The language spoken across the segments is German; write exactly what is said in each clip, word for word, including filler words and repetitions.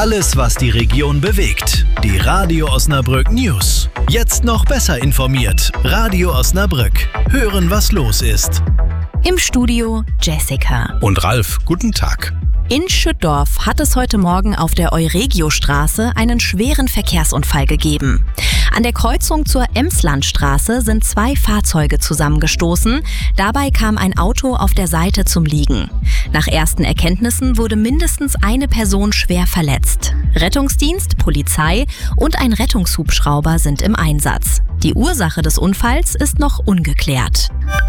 Alles, was die Region bewegt. Die Radio Osnabrück News. Jetzt noch besser informiert. Radio Osnabrück. Hören, was los ist. Im Studio Jessica und Ralf. Guten Tag. In Schüttdorf hat es heute Morgen auf der Euregiostraße einen schweren Verkehrsunfall gegeben. An der Kreuzung zur Emslandstraße sind zwei Fahrzeuge zusammengestoßen. Dabei kam ein Auto auf der Seite zum Liegen. Nach ersten Erkenntnissen wurde mindestens eine Person schwer verletzt. Rettungsdienst, Polizei und ein Rettungshubschrauber sind im Einsatz. Die Ursache des Unfalls ist noch ungeklärt.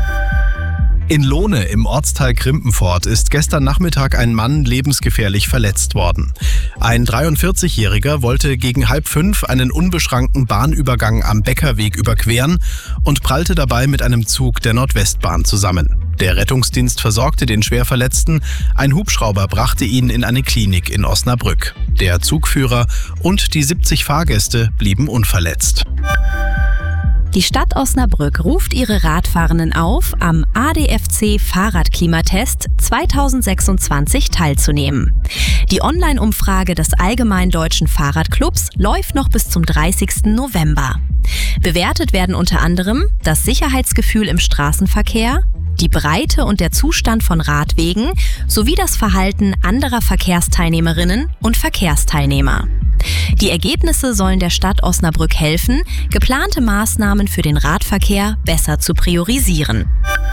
In Lohne im Ortsteil Krimpenfort ist gestern Nachmittag ein Mann lebensgefährlich verletzt worden. Ein dreiundvierzigjähriger wollte gegen halb fünf einen unbeschrankten Bahnübergang am Bäckerweg überqueren und prallte dabei mit einem Zug der Nordwestbahn zusammen. Der Rettungsdienst versorgte den Schwerverletzten, ein Hubschrauber brachte ihn in eine Klinik in Osnabrück. Der Zugführer und die siebzig Fahrgäste blieben unverletzt. Die Stadt Osnabrück ruft ihre Radfahrenden auf, am A D F C-Fahrradklimatest zweitausendsechsundzwanzig teilzunehmen. Die Online-Umfrage des Allgemeinen Deutschen Fahrradclubs läuft noch bis zum dreißigsten November. Bewertet werden unter anderem das Sicherheitsgefühl im Straßenverkehr, die Breite und der Zustand von Radwegen sowie das Verhalten anderer Verkehrsteilnehmerinnen und Verkehrsteilnehmer. Die Ergebnisse sollen der Stadt Osnabrück helfen, geplante Maßnahmen für den Radverkehr besser zu priorisieren.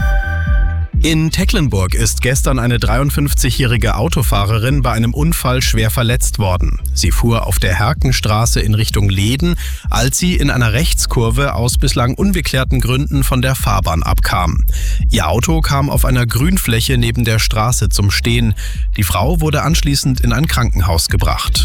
In Tecklenburg ist gestern eine dreiundfünfzigjährige Autofahrerin bei einem Unfall schwer verletzt worden. Sie fuhr auf der Herkenstraße in Richtung Läden, als sie in einer Rechtskurve aus bislang ungeklärten Gründen von der Fahrbahn abkam. Ihr Auto kam auf einer Grünfläche neben der Straße zum Stehen. Die Frau wurde anschließend in ein Krankenhaus gebracht.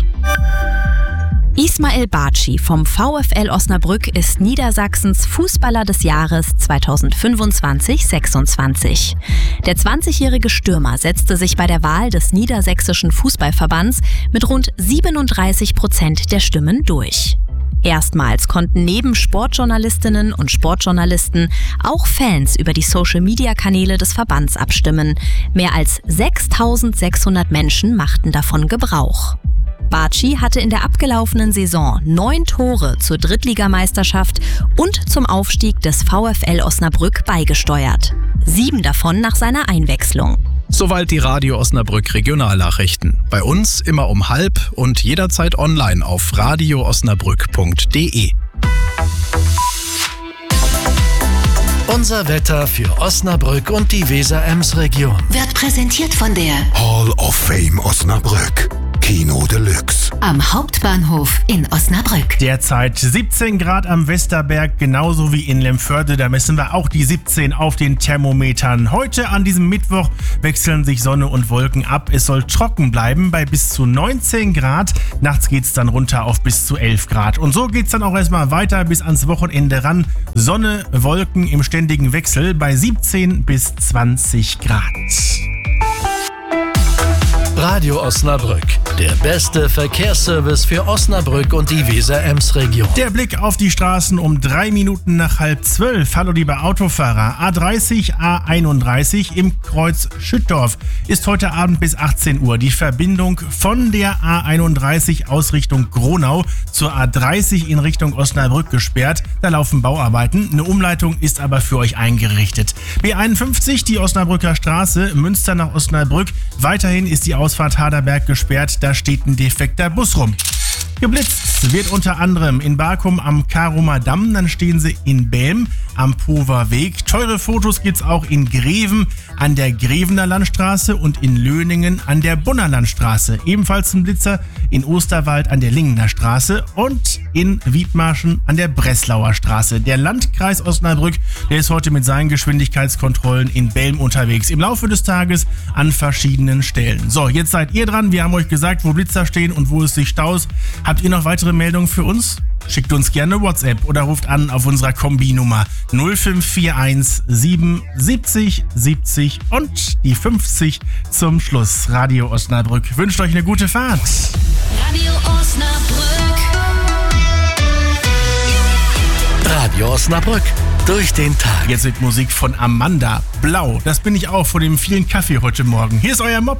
Ismail Baci vom VfL Osnabrück ist Niedersachsens Fußballer des Jahres zweitausendfünfundzwanzig sechsundzwanzig. Der zwanzigjährige Stürmer setzte sich bei der Wahl des Niedersächsischen Fußballverbands mit rund siebenunddreißig Prozent der Stimmen durch. Erstmals konnten neben Sportjournalistinnen und Sportjournalisten auch Fans über die Social-Media-Kanäle des Verbands abstimmen. Mehr als sechstausendsechshundert Menschen machten davon Gebrauch. Baci hatte in der abgelaufenen Saison neun Tore zur Drittligameisterschaft und zum Aufstieg des VfL Osnabrück beigesteuert. Sieben davon nach seiner Einwechslung. Soweit die Radio Osnabrück Regionalnachrichten. Bei uns immer um halb und jederzeit online auf radio osnabrück punkt de. Unser Wetter für Osnabrück und die Weser-Ems-Region wird präsentiert von der Hall of Fame Osnabrück. Kino Deluxe. Am Hauptbahnhof in Osnabrück. Derzeit siebzehn Grad am Westerberg, genauso wie in Lemförde. Da messen wir auch die siebzehn auf den Thermometern. Heute an diesem Mittwoch wechseln sich Sonne und Wolken ab. Es soll trocken bleiben bei bis zu neunzehn Grad. Nachts geht's dann runter auf bis zu elf Grad. Und so geht's dann auch erstmal weiter bis ans Wochenende ran. Sonne, Wolken im ständigen Wechsel bei siebzehn bis zwanzig Grad. Radio Osnabrück, der beste Verkehrsservice für Osnabrück und die Weser-Ems-Region. Der Blick auf die Straßen um drei Minuten nach halb zwölf. Hallo liebe Autofahrer. A dreißig, A einunddreißig im Kreuz Schüttdorf ist heute Abend bis achtzehn Uhr die Verbindung von der A einunddreißig aus Richtung Gronau zur A dreißig in Richtung Osnabrück gesperrt. Da laufen Bauarbeiten. Eine Umleitung ist aber für euch eingerichtet. B einundfünfzig, die Osnabrücker Straße, Münster nach Osnabrück. Weiterhin ist die Ausfahrt Haderberg gesperrt, da steht ein defekter Bus rum. Geblitzt wird unter anderem in Barkum am Karumer Damm, dann stehen sie in Belm am Pover Weg. Teure Fotos gibt's auch in Greven an der Grevener Landstraße und in Löningen an der Bunner Landstraße. Ebenfalls ein Blitzer in Osterwald an der Lingener Straße und in Wiedmarschen an der Breslauer Straße. Der Landkreis Osnabrück, der ist heute mit seinen Geschwindigkeitskontrollen in Belm unterwegs. Im Laufe des Tages an verschiedenen Stellen. So, jetzt seid ihr dran. Wir haben euch gesagt, wo Blitzer stehen und wo es sich staut. Habt ihr noch weitere Meldungen für uns? Schickt uns gerne WhatsApp oder ruft an auf unserer Kombi-Nummer null fünf vier eins sieben siebzig siebzig und die fünfzig zum Schluss. Radio Osnabrück wünscht euch eine gute Fahrt. Radio Osnabrück. Radio Osnabrück. Durch den Tag. Jetzt mit Musik von Amanda. Blau. Das bin ich auch vor dem vielen Kaffee heute Morgen. Hier ist euer Mob.